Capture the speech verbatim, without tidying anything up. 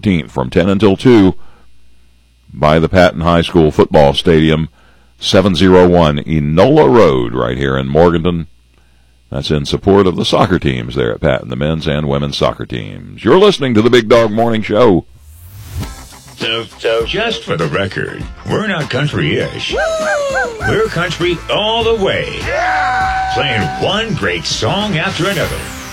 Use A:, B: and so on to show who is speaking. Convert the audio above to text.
A: fourteenth from ten until two by the Patton High School Football Stadium, seven oh one Enola Road, right here in Morganton. That's in support of the soccer teams there at Patton, the men's and women's soccer teams. You're listening to the Big Dog Morning Show.
B: So, so just for the record, we're not country-ish. We're country all the way. Yeah! Playing one great song after another.